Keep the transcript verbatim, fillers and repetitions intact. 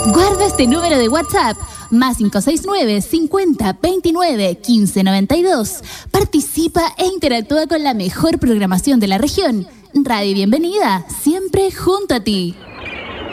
Guarda este número de WhatsApp, más cinco seis nueve, cincuenta, veintinueve, quince noventa y dos. Participa e interactúa con la mejor programación de la región. Radio Bienvenida, siempre junto a ti.